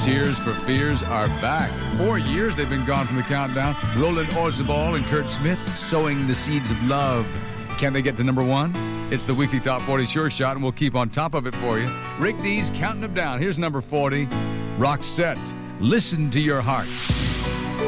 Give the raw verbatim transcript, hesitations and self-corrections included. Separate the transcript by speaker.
Speaker 1: Tears for Fears are back. Four years they've been gone from the countdown. Roland Orzabal and Kurt Smith, Sowing the Seeds of Love. Can they get to number one? It's the weekly Top forty Sure Shot, and we'll keep on top of it for you. Rick Dees counting them down. Here's number forty. Roxette, Listen to Your Heart.